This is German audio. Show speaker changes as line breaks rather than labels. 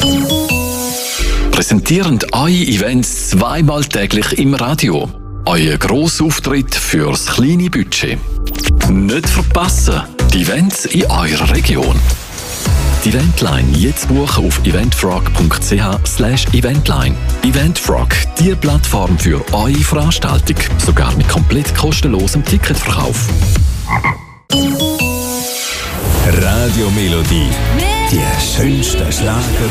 Präsentierend eure Events zweimal täglich im Radio. Euer Grossauftritt fürs kleine Budget. Nicht verpassen, die Events in eurer Region. Die Eventline jetzt buchen auf eventfrog.ch/eventline. Eventfrog, die Plattform für eure Veranstaltung. Sogar mit komplett kostenlosem Ticketverkauf.
Radio Melodie. Die schönsten Schlager